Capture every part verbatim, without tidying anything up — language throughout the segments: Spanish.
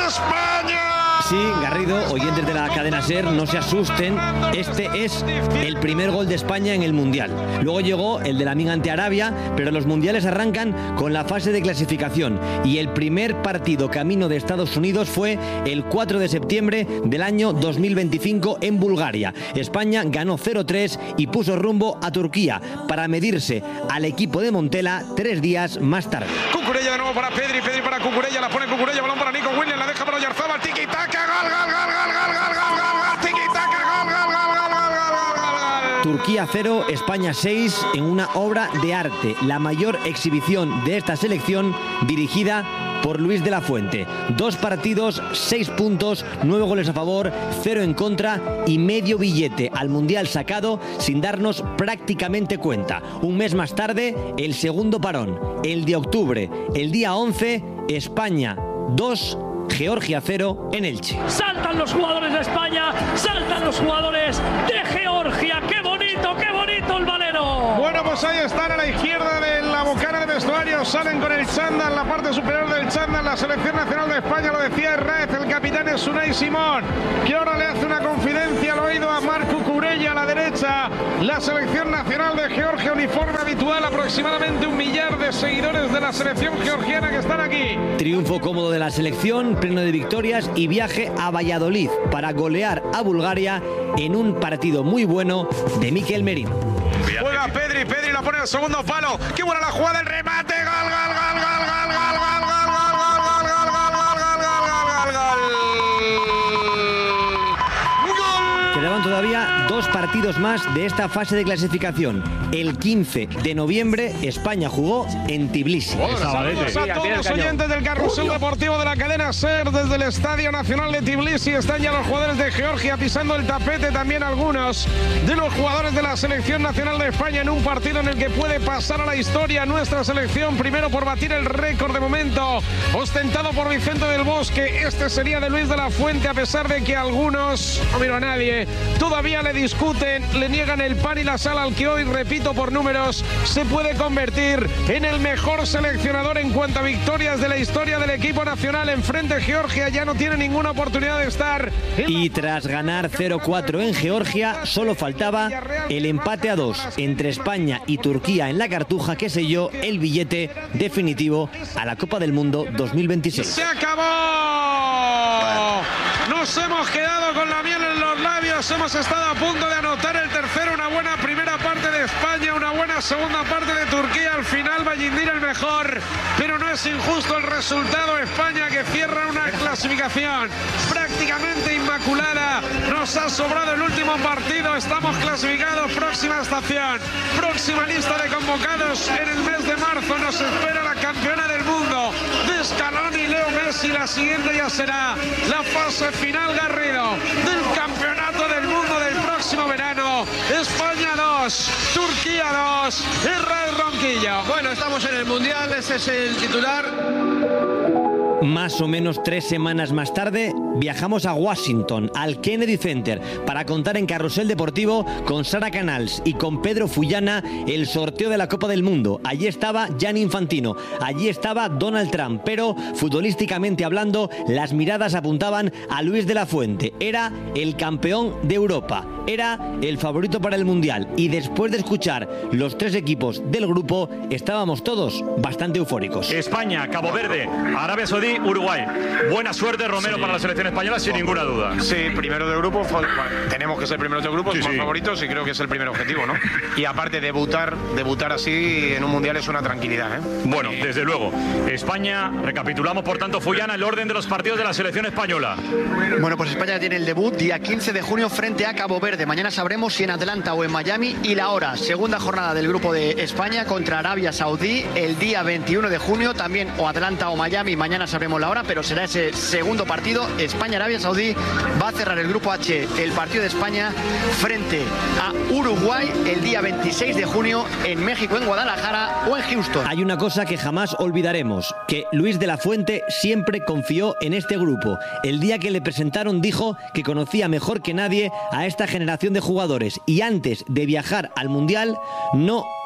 España. Sí, Garrido, oyentes de la cadena SER, no se asusten, este es el primer gol de España en el Mundial. Luego llegó el de la amiga ante Arabia, pero los mundiales arrancan con la fase de clasificación y el primer partido camino de Estados Unidos fue el cuatro de septiembre del año dos mil veinticinco en Bulgaria. España ganó cero tres y puso rumbo a Turquía para medirse al equipo de Montela tres días más tarde. Cucurella de nuevo para Pedri, Pedri para Cucurella, la pone Cucurella, balón para Nico Williams, la deja para Oyarzabal, tiki-taka, gol, gol, gol, gol, gol, gol, gol, gol, gol, tiki-taka, gol, gol, gol, gol, gol, gol, gol. Turquía cero, España seis en una obra de arte, la mayor exhibición de esta selección dirigida por Luis de la Fuente. Dos partidos, seis puntos, nueve goles a favor, cero en contra y medio billete al Mundial sacado sin darnos prácticamente cuenta. Un mes más tarde, el segundo parón, el de octubre, el día once, España dos, Georgia cero en Elche. Saltan los jugadores de España, saltan los jugadores de Georgia. ¡Qué bonito, qué bonito el Valero! Bueno, pues ahí están a la izquierda de la bocana de vestuario, salen con el chándal, la parte superior del chándal, la selección nacional de España, lo decía Herrez, el capitán es Unai Simón, que ahora le hace una confidencia al oído a Marc Cucurella a la derecha, la selección nacional de Georgia, uniforme habitual, aproximadamente un millar de seguidores de la selección georgiana que están aquí. Triunfo cómodo de la selección, pleno de victorias y viaje a Valladolid para golear a Bulgaria en un partido muy bueno de Mikel Merino. Juega Pedri, Pedri la pone al segundo palo. Qué buena la jugada, el remate, gol, gol, gol, gol, gol, gol, gol, gol, gol, gol, gol, gol, gol, gol, gol, gol. Quedaban todavía dos partidos más de esta fase de clasificación. El quince de noviembre España jugó en Tbilisi. Saludos a todos los oyentes del carrusel deportivo de la cadena SER desde el Estadio Nacional de Tbilisi. Están ya los jugadores de Georgia pisando el tapete, también algunos de los jugadores de la selección nacional de España en un partido en el que puede pasar a la historia nuestra selección, primero por batir el récord de momento ostentado por Vicente del Bosque. Este sería de Luis de la Fuente, a pesar de que algunos, no miro a nadie, todavía le discuten, le niegan el pan y la sal al que hoy, repito por números, se puede convertir en el mejor seleccionador en cuanto a victorias de la historia del equipo nacional. Enfrente de Georgia ya no tiene ninguna oportunidad de estar. Y tras ganar cero cuatro en Georgia, solo faltaba el empate a dos entre España y Turquía en la Cartuja, que selló el billete definitivo a la Copa del Mundo dos mil veintiséis. ¡Se acabó! Nos hemos quedado con la miel en los labios, hemos estado a punto de anotar el tercero, una buena primera parte de España, una buena segunda parte de Turquía, al final Vallindir el mejor, pero no es injusto el resultado. España que cierra una clasificación prácticamente inmaculada, nos ha sobrado el último partido, estamos clasificados, próxima estación, próxima lista de convocados en el mes de marzo, nos espera la campeona del mundo de Scaloni, Leo Messi, la siguiente ya será la fase final, Garrido, del campeonato del mundo del próximo verano. España dos, Turquía dos, Israel Ronquillo. Bueno, estamos en el Mundial, ese es el titular. Más o menos tres semanas más tarde, viajamos a Washington, al Kennedy Center, para contar en Carrusel Deportivo con Sara Canals y con Pedro Fullana el sorteo de la Copa del Mundo. Allí estaba Gianni Infantino, allí estaba Donald Trump, pero futbolísticamente hablando, las miradas apuntaban a Luis de la Fuente. Era el campeón de Europa, era el favorito para el Mundial, y después de escuchar los tres equipos del grupo, estábamos todos bastante eufóricos. España, Cabo Verde, Arabia Saudí, Uruguay. Buena suerte, Romero, sí, para la selección española, sin ninguna duda. Sí, primero de grupo, bueno, tenemos que ser primeros de grupo, sí, somos sí. favoritos y creo que es el primer objetivo, ¿no? Y aparte, debutar, debutar así en un mundial es una tranquilidad, ¿eh? Bueno, desde luego. España, recapitulamos por tanto, Fullana, el orden de los partidos de la selección española. Bueno, pues España tiene el debut día quince de junio frente a Cabo Verde. Mañana sabremos si en Atlanta o en Miami, y la hora. Segunda jornada del grupo de España contra Arabia Saudí el día veintiuno de junio, también o Atlanta o Miami. Mañana sabremos la hora, pero será ese segundo partido. España-Arabia Saudí va a cerrar el grupo H, el partido de España frente a Uruguay el día veintiséis de junio en México, en Guadalajara o en Houston. Hay una cosa que jamás olvidaremos, que Luis de la Fuente siempre confió en este grupo. El día que le presentaron dijo que conocía mejor que nadie a esta generación de jugadores, y antes de viajar al Mundial no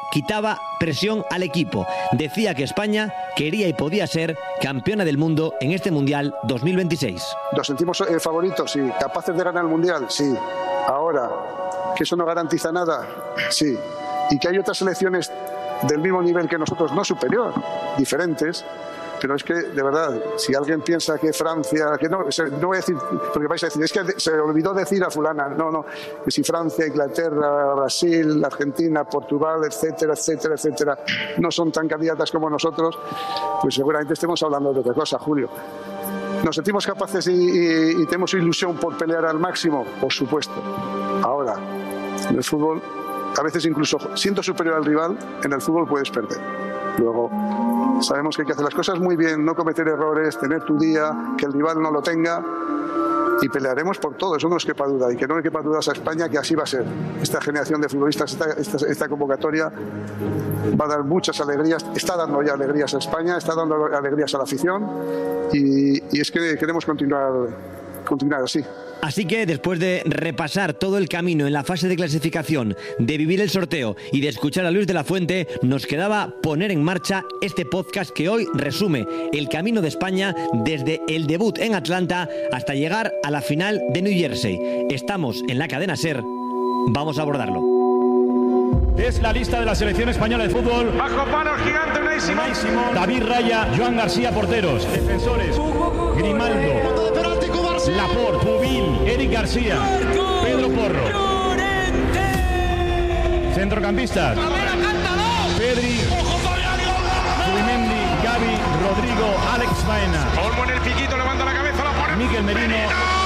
quitaba presión al equipo. Decía que España quería y podía ser campeona del mundo en este Mundial dos mil veintiséis. ¿Nos sentimos eh, favoritos? Sí. ¿Capaces de ganar el Mundial? Sí. Ahora, ¿que eso no garantiza nada? Sí. ¿Y que hay otras selecciones del mismo nivel que nosotros, no superior, diferentes? Pero es que, de verdad, si alguien piensa que Francia, que no, no voy a decir, porque vais a decir, es que se olvidó decir a fulana, no, no, que si Francia, Inglaterra, Brasil, Argentina, Portugal, etcétera, etcétera, etcétera, no son tan candidatas como nosotros, pues seguramente estemos hablando de otra cosa, Julio. ¿Nos sentimos capaces y, y, y tenemos ilusión por pelear al máximo? Por supuesto. Ahora, en el fútbol, a veces incluso siendo superior al rival, en el fútbol puedes perder. Luego, sabemos que hay que hacer las cosas muy bien, no cometer errores, tener tu día, que el rival no lo tenga, y pelearemos por todo, eso no nos quepa duda, y que no le quepa dudas a España que así va a ser. Esta generación de futbolistas, esta, esta, esta convocatoria va a dar muchas alegrías, está dando ya alegrías a España, está dando alegrías a la afición, y, y es que queremos continuar, continuar así. Así que después de repasar todo el camino en la fase de clasificación, de vivir el sorteo y de escuchar a Luis de la Fuente, nos quedaba poner en marcha este podcast que hoy resume el camino de España desde el debut en Atlanta hasta llegar a la final de New Jersey. Estamos en la cadena SER, vamos a abordarlo. Es la lista de la selección española de fútbol. Bajo palo, gigante, Unai Simón. Unai Simón, David Raya, Joan García, porteros. Defensores, Grimaldo, Laporte, Pubil, Eric García, Pedro Porro. Centrocampistas, Pedri, Zubimendi, Gavi, Rodrigo, Alex Baena. Olmo en el piquito, levanta la cabeza, la pone. Mikel Merino.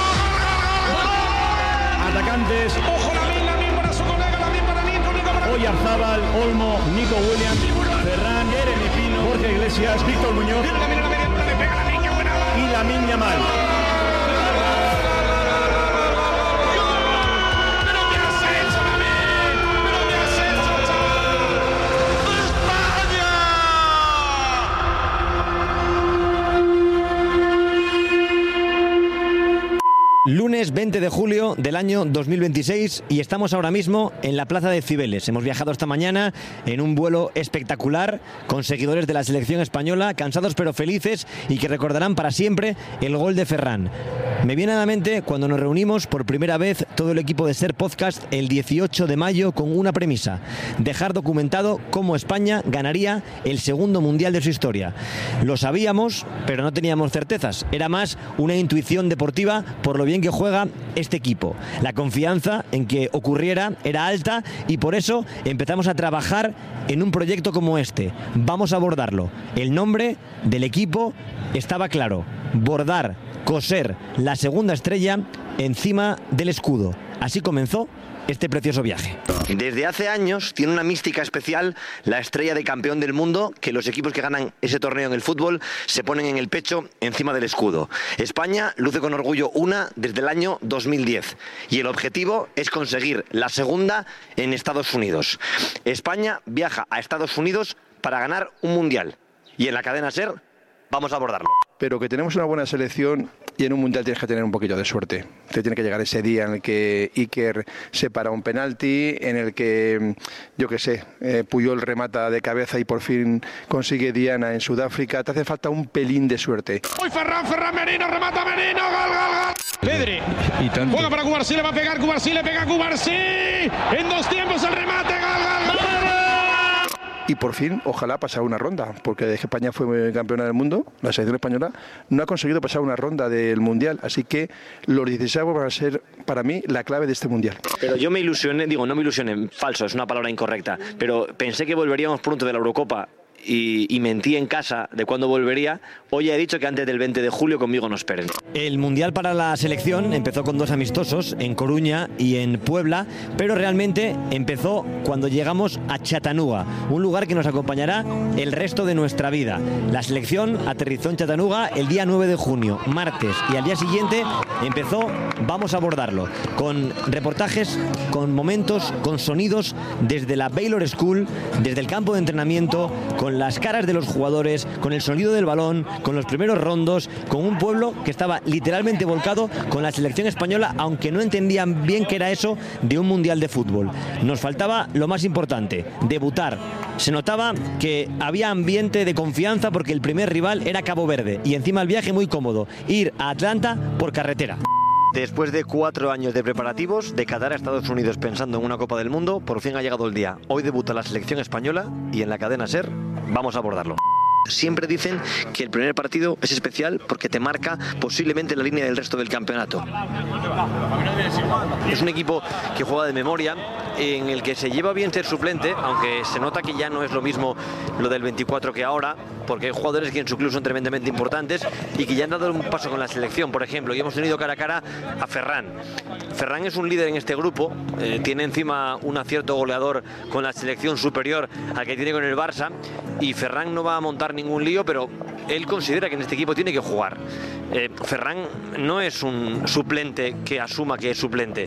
Atacantes. Ojo, Lamin, Lamin para su colega, Lamin para Nico, Nico para... Oyarzábal, Olmo, Nico Williams, Ferran, Jeremy Pino, Jorge Iglesias, Víctor Muñoz y Lamine Yamal. Lunes veinte de julio del año dos mil veintiséis y estamos ahora mismo en la plaza de Cibeles. Hemos viajado esta mañana en un vuelo espectacular con seguidores de la selección española, cansados pero felices y que recordarán para siempre el gol de Ferran. Me viene a la mente cuando nos reunimos por primera vez todo el equipo de SER Podcast el dieciocho de mayo con una premisa: dejar documentado cómo España ganaría el segundo mundial de su historia. Lo sabíamos, pero no teníamos certezas. Era más una intuición deportiva por lo bien que juega este equipo. La confianza en que ocurriera era alta y por eso empezamos a trabajar en un proyecto como este. Vamos a abordarlo. El nombre del equipo estaba claro: bordar, coser la segunda estrella encima del escudo. Así comenzó este precioso viaje. Desde hace años tiene una mística especial la estrella de campeón del mundo que los equipos que ganan ese torneo en el fútbol se ponen en el pecho encima del escudo. España luce con orgullo una desde el año dos mil diez y el objetivo es conseguir la segunda en Estados Unidos. España viaja a Estados Unidos para ganar un mundial y en la cadena SER vamos a abordarlo. Pero que tenemos una buena selección y en un mundial tienes que tener un poquito de suerte. Te tiene que llegar ese día en el que Iker se para un penalti, en el que, yo qué sé, eh, Puyol remata de cabeza y por fin consigue Diana en Sudáfrica. Te hace falta un pelín de suerte. Hoy Ferran, Ferran Merino, remata Merino, gol, gol, gol. Pedri, y tanto. Juega para Cubarsí, le va a pegar Cubarsí, le pega Cubarsí. En dos tiempos el remate, gol, gol, gol. Y por fin, ojalá pasar una ronda, porque desde que España fue campeona del mundo, la selección española no ha conseguido pasar una ronda del Mundial, así que los dieciséis van a ser para mí la clave de este Mundial. Pero yo me ilusioné, digo, no me ilusioné, falso, es una palabra incorrecta, pero pensé que volveríamos pronto de la Eurocopa y, y mentí en casa de cuándo volvería. Hoy he dicho que antes del veinte de julio conmigo no esperen. El Mundial para la selección empezó con dos amistosos en Coruña y en Puebla, pero realmente empezó cuando llegamos a Chattanooga, un lugar que nos acompañará el resto de nuestra vida. La selección aterrizó en Chattanooga el día nueve de junio, martes, y al día siguiente empezó Vamos a abordarlo, con reportajes, con momentos, con sonidos desde la Baylor School, desde el campo de entrenamiento, con con las caras de los jugadores, con el sonido del balón, con los primeros rondos, con un pueblo que estaba literalmente volcado con la selección española, aunque no entendían bien qué era eso de un mundial de fútbol. Nos faltaba lo más importante, debutar. Se notaba que había ambiente de confianza porque el primer rival era Cabo Verde y encima el viaje muy cómodo, ir a Atlanta por carretera. Después de cuatro años de preparativos, de Qatar a Estados Unidos pensando en una Copa del Mundo, por fin ha llegado el día. Hoy debuta la selección española y en la cadena SER vamos a abordarlo. Siempre dicen que el primer partido es especial porque te marca posiblemente la línea del resto del campeonato. Es un equipo que juega de memoria, en el que se lleva bien ser suplente, aunque se nota que ya no es lo mismo lo del veinticuatro que ahora, porque hay jugadores que en su club son tremendamente importantes y que ya han dado un paso con la selección. Por ejemplo, y hemos tenido cara a cara a Ferran. Ferran es un líder en este grupo, eh, tiene encima un acierto goleador con la selección superior al que tiene con el Barça, y Ferran no va a montar ningún lío, pero él considera que en este equipo tiene que jugar. Eh, Ferran no es un suplente que asuma que es suplente.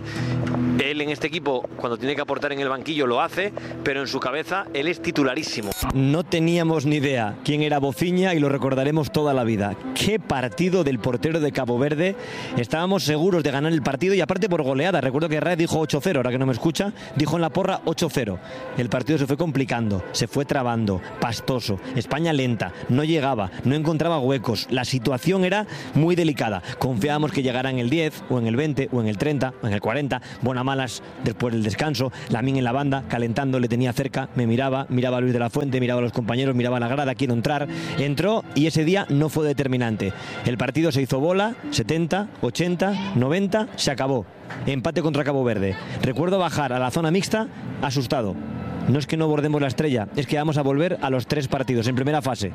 Él en este equipo, cuando tiene que aportar en el banquillo, lo hace, pero en su cabeza él es titularísimo. No teníamos ni idea quién era Bofiña y lo recordaremos toda la vida. Qué partido del portero de Cabo Verde. Estábamos seguros de ganar el partido y aparte por goleada. Recuerdo que Red dijo ocho cero, ahora que no me escucha, dijo en la porra ocho cero. El partido se fue complicando, se fue trabando, pastoso. España lenta, no llegaba, no encontraba huecos. La situación era muy delicada. Confiábamos que llegara en el diez, o en el veinte, o en el treinta, o en el cuarenta. Buena malas después del descanso. Lamín en la banda, calentando, le tenía cerca, me miraba, miraba a Luis de la Fuente, miraba a los compañeros, miraba a la grada, quiero entrar. Entró y ese día no fue determinante. El partido se hizo bola, setenta, ochenta, noventa, se acabó. Empate contra Cabo Verde. Recuerdo bajar a la zona mixta asustado. No es que no bordemos la estrella, es que vamos a volver a los tres partidos en primera fase.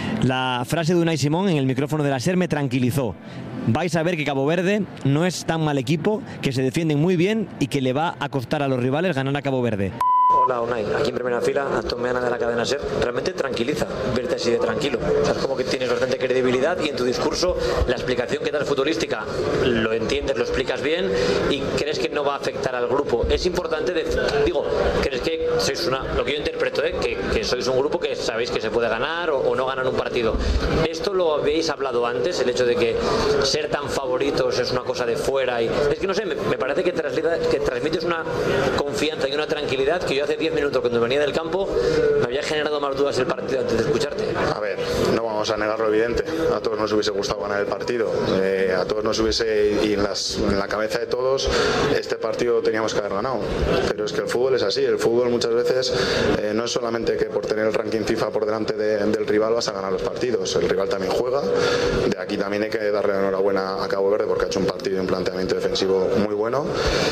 La frase de Unai Simón en el micrófono de la SER me tranquilizó. Vais a ver que Cabo Verde no es tan mal equipo, que se defienden muy bien y que le va a costar a los rivales ganar a Cabo Verde. Hola Unai, aquí en primera fila, Antón Meana de la cadena SER. Realmente tranquiliza verte así de tranquilo. O sea, es como que tienes bastante credibilidad y en tu discurso la explicación que das futbolística lo entiendes, lo explicas bien y crees que no va a afectar al grupo. Es importante, de, digo, crees que sois una, lo que yo interpreto, ¿eh? que, que sois un grupo que sabéis que se puede ganar o, o no ganar un partido. ¿Esto lo habéis hablado antes, el hecho de que ser tan favoritos es una cosa de fuera? Y es que no sé, me, me parece que, traslida, que transmites una confianza y una tranquilidad que yo hace diez minutos cuando venía del campo me había generado más dudas el partido antes de escucharte. A ver, no vamos a negar lo evidente. A todos nos hubiese gustado ganar el partido. Eh, a todos nos hubiese, y en, las, en la cabeza de todos, este partido lo teníamos que haber ganado. Pero es que el fútbol es así. El fútbol muchas veces eh, no es solamente que por tener el ranking FIFA por delante de, del rival vas a ganar los partidos. El rival también juega. De aquí también hay que darle la enhorabuena a Cabo Verde porque ha hecho un partido y un planteamiento defensivo muy bueno.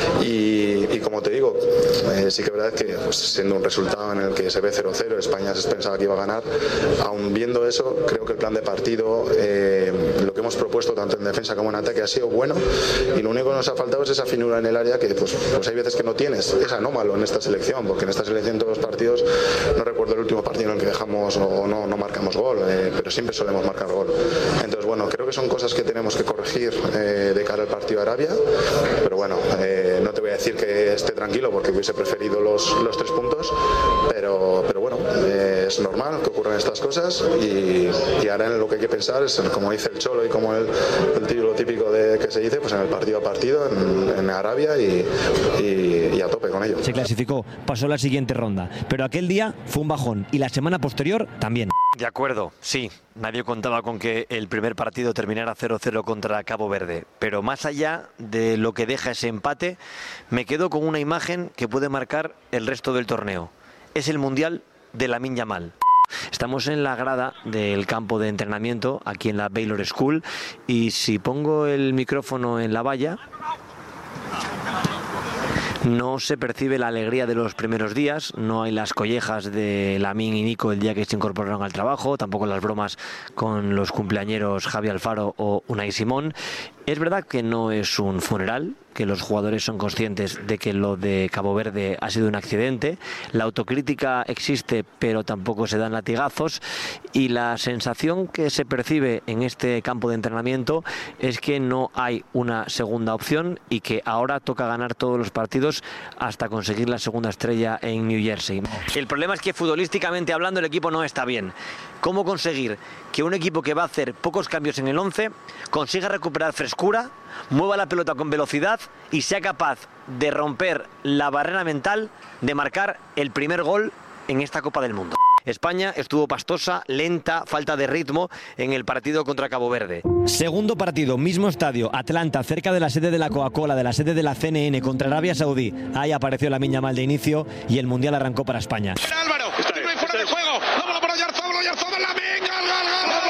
Y, y como te digo, eh, sí que es verdad que pues, siendo un resultado en el que se ve cero cero, España se pensaba que iba a ganar, aún viendo eso, creo que el plan de partido, eh, lo que hemos propuesto tanto en defensa como en ataque ha sido bueno y lo único que nos ha faltado es esa finura en el área que pues, pues hay veces que no tienes, es anómalo en esta selección, porque en esta selección todos los partidos, no recuerdo el último partido en el que dejamos o no, no marcamos gol, eh, pero siempre solemos marcar gol. Entonces bueno, creo que son cosas que tenemos que corregir eh, de cara al partido de Arabia, pero bueno, eh, no te voy a decir que esté tranquilo porque hubiese preferido los, los tres puntos, pero, pero bueno, eh, es normal que ocurran estas cosas y, y ahora en lo que hay que pensar es, en, como dice el Cholo y como el, el título típico de que se dice, pues en el partido a partido, en, en Arabia y, y, y a tope con ello. Se clasificó, pasó la siguiente ronda, pero aquel día fue un bajón y la semana posterior también. De acuerdo, sí, nadie contaba con que el primer partido terminara cero cero contra Cabo Verde, pero más allá de lo que deja ese empate, me quedo con una imagen que puede marcar el resto del torneo. Es el Mundial de Lamine Yamal. Estamos en la grada del campo de entrenamiento, aquí en la Baylor School, y si pongo el micrófono en la valla, no se percibe la alegría de los primeros días, no hay las collejas de Lamín y Nico el día que se incorporaron al trabajo, tampoco las bromas con los cumpleañeros Javi Alfaro o Unai Simón. Es verdad que no es un funeral, que los jugadores son conscientes de que lo de Cabo Verde ha sido un accidente. La autocrítica existe, pero tampoco se dan latigazos, y la sensación que se percibe en este campo de entrenamiento es que no hay una segunda opción y que ahora toca ganar todos los partidos hasta conseguir la segunda estrella en New Jersey. El problema es que futbolísticamente hablando el equipo no está bien. ¿Cómo conseguir que un equipo que va a hacer pocos cambios en el once consiga recuperar frescura, mueva la pelota con velocidad y sea capaz de romper la barrera mental de marcar el primer gol en esta Copa del Mundo? España estuvo pastosa, lenta, falta de ritmo en el partido contra Cabo Verde. Segundo partido, mismo estadio, Atlanta, cerca de la sede de la Coca-Cola, de la sede de la C N N contra Arabia Saudí. Ahí apareció Lamine Yamal de inicio y el Mundial arrancó para España. Álvaro, no hay fuera de juego. La bola para Oyarzabal, Oyarzabal, Lamine, gol, gol, gol.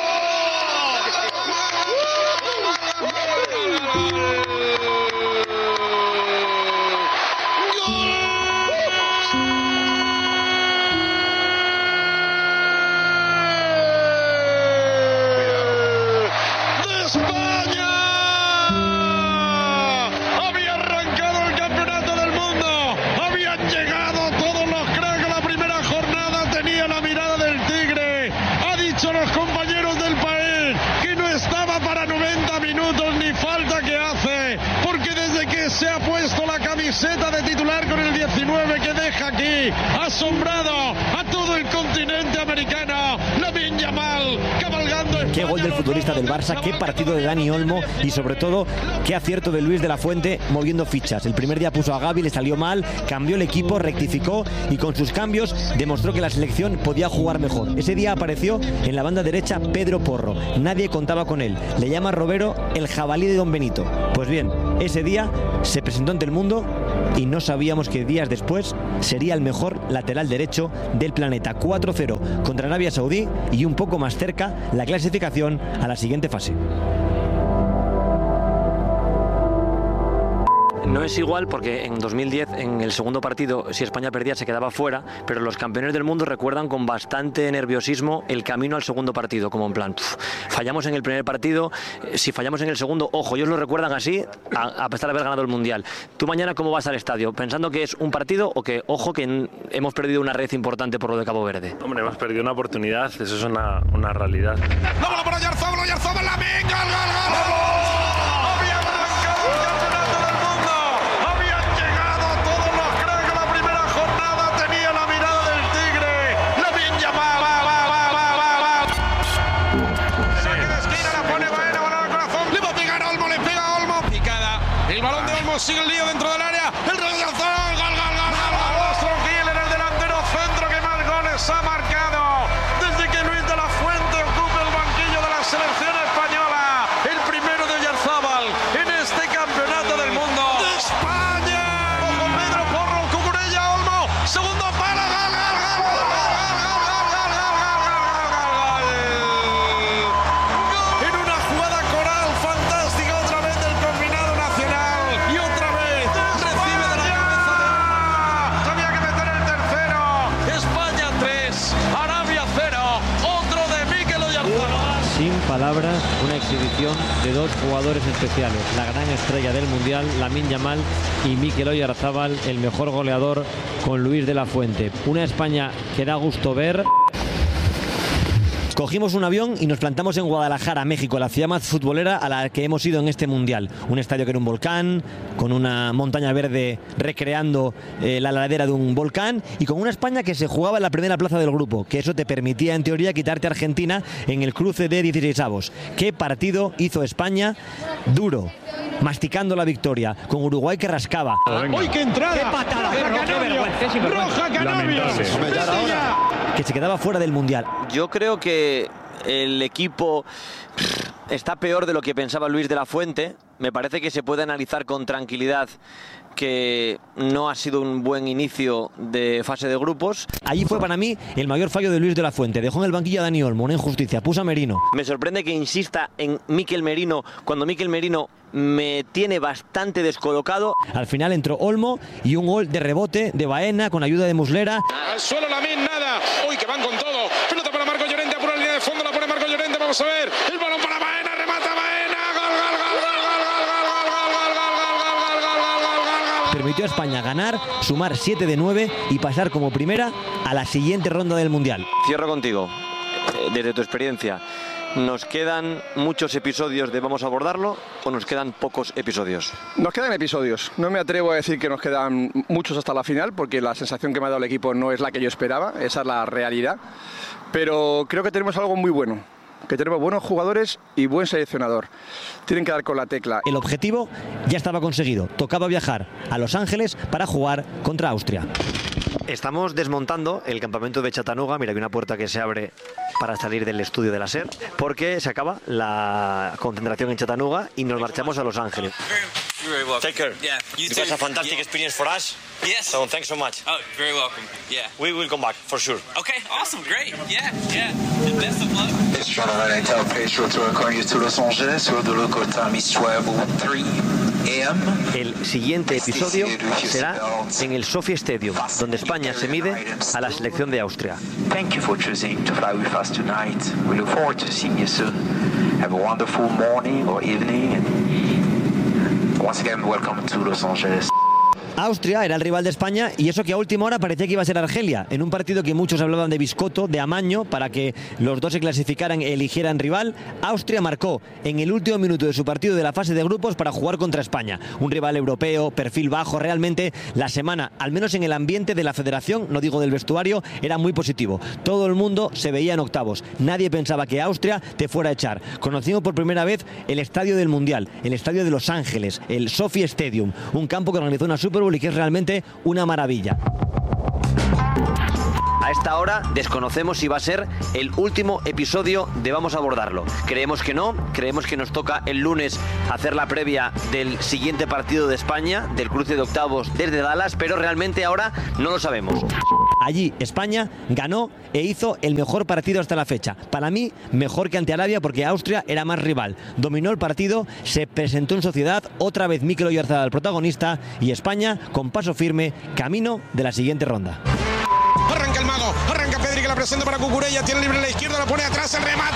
Se ha puesto la camiseta de titular con el diecinueve que deja aquí asombrado a todo el continente americano. Lamine Yamal cabalgando. Qué gol del futbolista del Barça, qué partido de Dani Olmo y sobre todo qué acierto de Luis de la Fuente moviendo fichas. El primer día puso a Gavi, le salió mal, cambió el equipo, rectificó y con sus cambios demostró que la selección podía jugar mejor. Ese día apareció en la banda derecha Pedro Porro. Nadie contaba con él. Le llama Robero el jabalí de Don Benito. Pues bien, ese día se presentó ante el mundo y no sabíamos que días después sería el mejor lateral derecho del planeta. cuatro cero contra Arabia Saudí y un poco más cerca la clasificación a la siguiente fase. No es igual porque en dos mil diez, en el segundo partido, si España perdía se quedaba fuera, pero los campeones del mundo recuerdan con bastante nerviosismo el camino al segundo partido, como en plan, pff, fallamos en el primer partido, si fallamos en el segundo, ojo, ellos lo recuerdan así a, a pesar de haber ganado el Mundial. ¿Tú mañana cómo vas al estadio? ¿Pensando que es un partido o que, ojo, que hemos perdido una red importante por lo de Cabo Verde? Hombre, hemos perdido una oportunidad, eso es una, una realidad. ¡La bola para Oyarzabal, Oyarzabal, Lamine, gol, gol, gol! Sigue el lío dentro del área. El Oyarzabal, gol, gol, gol, gol. Nuestro Gil en el delantero centro que más goles ha marcado desde que Luis de la Fuente ocupa el banquillo de la selección española. El primero de Oyarzabal en este campeonato del mundo de España. Ojo, Pedro Porro, Cucurella, Olmo. Segundo palo, gol, gol, gol, gol, gol, gol, gol. En una jugada coral fantástica otra vez del combinado nacional. Sin palabras, una exhibición de dos jugadores especiales, la gran estrella del Mundial, Lamine Yamal, y Mikel Oyarzabal, el mejor goleador con Luis de la Fuente. Una España que da gusto ver. Cogimos un avión y nos plantamos en Guadalajara, México, la ciudad más futbolera a la que hemos ido en este Mundial. Un estadio que era un volcán, con una montaña verde recreando eh, la ladera de un volcán y con una España que se jugaba en la primera plaza del grupo, que eso te permitía en teoría quitarte a Argentina en el cruce de dieciseisavos. ¿Qué partido hizo España? Duro, masticando la victoria, con Uruguay que rascaba. ¡Uy, qué entrada! ¡Qué patada! ¡Qué vergüenza! ¡Roja Canabio! Que se quedaba fuera del Mundial. Yo creo que el equipo está peor de lo que pensaba Luis de la Fuente. Me parece que se puede analizar con tranquilidad que no ha sido un buen inicio de fase de grupos. Allí fue para mí el mayor fallo de Luis de la Fuente. Dejó en el banquillo a Dani Olmo, una injusticia, puso a Merino. Me sorprende que insista en Mikel Merino cuando Mikel Merino me tiene bastante descolocado. Al final entró Olmo y un gol de rebote de Baena con ayuda de Muslera. Al suelo Lamine, nada. Uy, que van con todo. Pelota para Marco Llorente, apura la línea de fondo, la pone Marco Llorente. Vamos a ver. El balón para Baena, remata Baena. Gol, gol, gol, gol, gol, gol, gol, gol, gol, gol, gol, gol, gol, gol, permitió a España ganar, sumar siete de nueve y pasar como primera a la siguiente ronda del Mundial. Cierro contigo, desde tu experiencia. ¿Nos quedan muchos episodios de Vamos a abordarlo o nos quedan pocos episodios? Nos quedan episodios. No me atrevo a decir que nos quedan muchos hasta la final, porque la sensación que me ha dado el equipo no es la que yo esperaba, esa es la realidad. Pero creo que tenemos algo muy bueno, que tenemos buenos jugadores y buen seleccionador. Tienen que dar con la tecla. El objetivo ya estaba conseguido. Tocaba viajar a Los Ángeles para jugar contra Austria. Estamos desmontando el campamento de Chattanooga. Mira, hay una puerta que se abre para salir del estudio de la SER, porque se acaba la concentración en Chattanooga y nos marchamos a Los Ángeles. Take care. Yeah, you It too. was a fantastic yeah. experience for us. Yes. So thanks so much. Oh, very welcome. Yeah. We will come back for sure. Okay, awesome, great. Yeah, yeah. And best of luck. It's John Allen, Petrol to record to Los Angeles with the local time is twelve oh three a m. El siguiente episodio será en el Sophie Stadium, donde España se mide a la selección de Austria. Thank you for choosing to fly with us tonight. We look forward to seeing you soon. Have a wonderful morning or evening. And once again, welcome to Los Angeles. Austria era el rival de España y eso que a última hora parecía que iba a ser Argelia, en un partido que muchos hablaban de biscotto, de amaño, para que los dos se clasificaran e eligieran rival. Austria marcó en el último minuto de su partido de la fase de grupos para jugar contra España. Un rival europeo, perfil bajo, realmente la semana, al menos en el ambiente de la federación, no digo del vestuario, era muy positivo. Todo el mundo se veía en octavos. Nadie pensaba que Austria te fuera a echar. Conocimos por primera vez el estadio del Mundial, el estadio de Los Ángeles, el Sophie Stadium, un campo que organizó una Super Bowl y que es realmente una maravilla. A esta hora desconocemos si va a ser el último episodio de Vamos a abordarlo. Creemos que no, creemos que nos toca el lunes hacer la previa del siguiente partido de España, del cruce de octavos desde Dallas, pero realmente ahora no lo sabemos. Allí España ganó e hizo el mejor partido hasta la fecha. Para mí, mejor que ante Arabia, porque Austria era más rival. Dominó el partido, se presentó en sociedad, otra vez Mikel Oyarzabal el protagonista, y España con paso firme, camino de la siguiente ronda. Arranca el mago, arranca Pedri, que la presenta para Cucurella, tiene libre a la izquierda, la pone atrás, el remate.